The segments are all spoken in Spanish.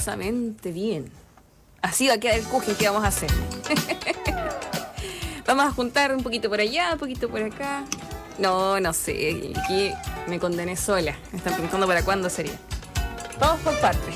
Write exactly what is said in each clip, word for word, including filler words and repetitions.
maravillosamente bien. Así va a quedar el cuje que vamos a hacer. Vamos a juntar un poquito por allá, un poquito por acá. No, no sé, aquí me condené sola. Me están preguntando para cuándo sería. Vamos por partes.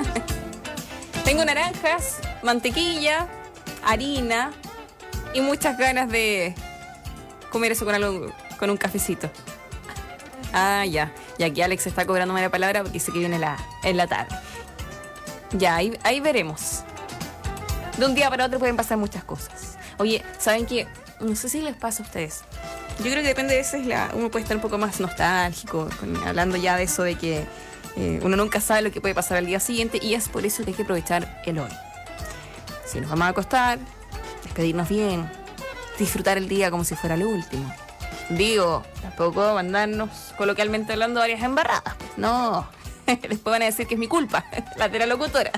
Tengo naranjas, mantequilla, harina y muchas ganas de comer eso con algo, con un cafecito. Ah, ya. Y aquí Alex está cobrando mala palabra porque dice que viene la, en la tarde. Ya, ahí, ahí veremos. De un día para otro pueden pasar muchas cosas. Oye, ¿saben qué? No sé si les pasa a ustedes. Yo creo que depende de veces, la, uno puede estar un poco más nostálgico, con, hablando ya de eso de que eh, uno nunca sabe lo que puede pasar al día siguiente, y es por eso que hay que aprovechar el hoy. Si nos vamos a acostar, despedirnos bien, disfrutar el día como si fuera el último. Digo, tampoco mandarnos, coloquialmente hablando, varias embarradas. No, después van a decir que es mi culpa, la de la locutora.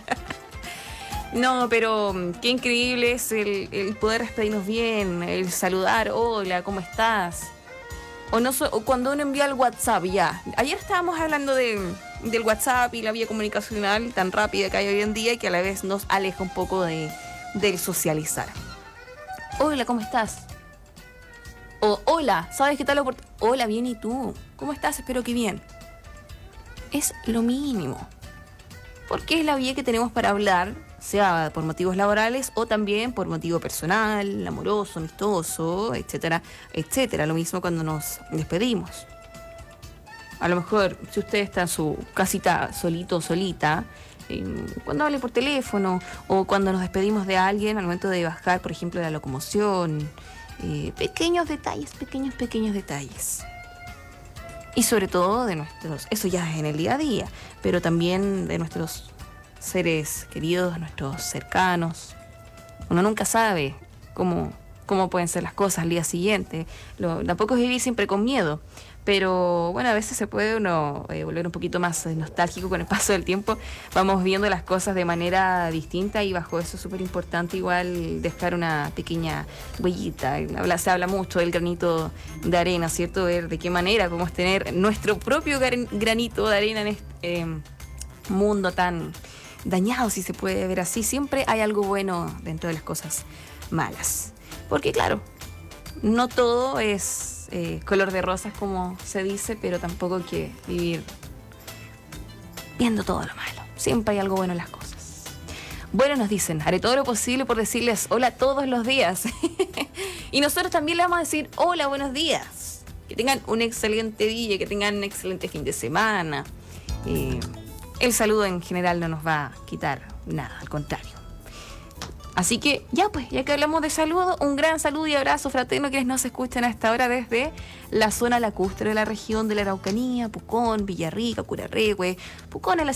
No, pero qué increíble es el, el poder despedirnos bien, el saludar, hola, ¿cómo estás? O, no, o cuando uno envía el WhatsApp, ya. Ayer estábamos hablando de, del WhatsApp y la vía comunicacional tan rápida que hay hoy en día y que a la vez nos aleja un poco de, del socializar. Hola, ¿cómo estás? O hola, ¿sabes qué tal la oportunidad? Hola, bien, ¿y tú? ¿Cómo estás? Espero que bien. Es lo mínimo. Porque es la vía que tenemos para hablar, sea por motivos laborales o también por motivo personal, amoroso, amistoso, etcétera, etcétera. Lo mismo cuando nos despedimos. A lo mejor, si usted está en su casita solito o solita, eh, cuando hable por teléfono o cuando nos despedimos de alguien al momento de bajar, por ejemplo, de la locomoción, eh, pequeños detalles, pequeños, pequeños detalles. Y sobre todo de nuestros, eso ya es en el día a día, pero también de nuestros seres queridos, nuestros cercanos. Uno nunca sabe cómo, cómo pueden ser las cosas al día siguiente. Lo, tampoco es vivir siempre con miedo, pero bueno, a veces se puede uno eh, volver un poquito más nostálgico con el paso del tiempo. Vamos viendo las cosas de manera distinta y bajo eso es súper importante igual dejar una pequeña huellita. Habla, se habla mucho del granito de arena, ¿cierto? Ver de qué manera podemos tener nuestro propio gran, granito de arena en este eh, mundo tan dañado, si se puede ver así. Siempre hay algo bueno dentro de las cosas malas. Porque claro, no todo es Eh, color de rosas, como se dice, pero tampoco hay que vivir viendo todo lo malo. Siempre hay algo bueno en las cosas. Bueno, nos dicen, haré todo lo posible por decirles hola todos los días. Y nosotros también le vamos a decir hola, buenos días. Que tengan un excelente día, que tengan un excelente fin de semana. Eh, el saludo en general no nos va a quitar nada, al contrario. Así que ya pues, ya que hablamos de saludo, un gran saludo y abrazo fraterno a quienes nos escuchan a esta hora desde la zona lacustre de la región de la Araucanía, Pucón, Villarrica, Curarrehue, Pucón en la